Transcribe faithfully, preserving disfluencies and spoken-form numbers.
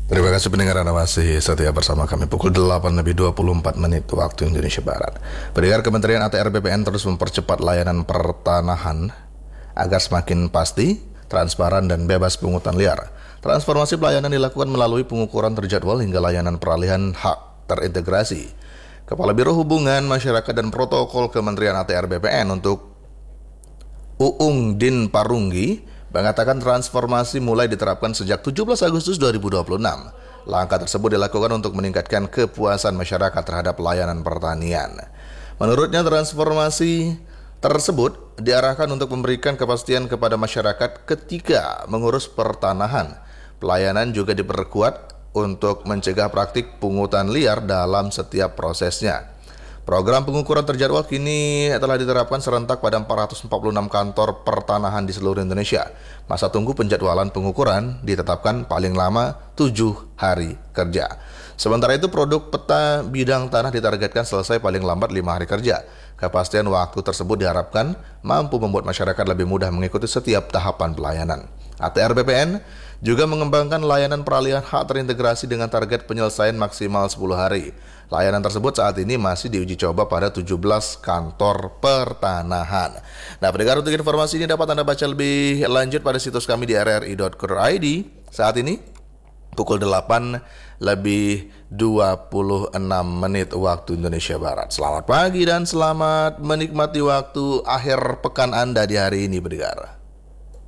Terima kasih pendengar, Anda masih setia bersama kami pukul delapan lebih dua puluh empat menit waktu Indonesia Barat. Pendengar, Kementerian A T R B P N terus mempercepat layanan pertanahan agar semakin pasti, transparan, dan bebas pungutan liar. Transformasi pelayanan dilakukan melalui pengukuran terjadwal hingga layanan peralihan hak terintegrasi. Kepala Biro Hubungan Masyarakat dan Protokol Kementerian A T R B P N untuk Uung Din Parunggi mengatakan transformasi mulai diterapkan sejak tujuh belas Agustus dua ribu dua puluh enam. Langkah tersebut dilakukan untuk meningkatkan kepuasan masyarakat terhadap layanan pertanian. Menurutnya, transformasi tersebut diarahkan untuk memberikan kepastian kepada masyarakat ketika mengurus pertanahan. Pelayanan juga diperkuat untuk mencegah praktik pungutan liar dalam setiap prosesnya. Program pengukuran terjadwal kini telah diterapkan serentak pada empat ratus empat puluh enam kantor pertanahan di seluruh Indonesia. Masa tunggu penjadwalan pengukuran ditetapkan paling lama tujuh hari kerja. Sementara itu, produk peta bidang tanah ditargetkan selesai paling lambat lima hari kerja. Kepastian waktu tersebut diharapkan mampu membuat masyarakat lebih mudah mengikuti setiap tahapan pelayanan. A T R B P N juga mengembangkan layanan peralihan hak terintegrasi dengan target penyelesaian maksimal sepuluh hari. Layanan tersebut saat ini masih diuji coba pada tujuh belas kantor pertanahan. Nah, pendengar, untuk informasi ini dapat Anda baca lebih lanjut pada situs kami di r r i dot co dot i d. Saat ini pukul delapan lebih dua puluh enam menit waktu Indonesia Barat. Selamat pagi dan selamat menikmati waktu akhir pekan Anda di hari ini, pendengar.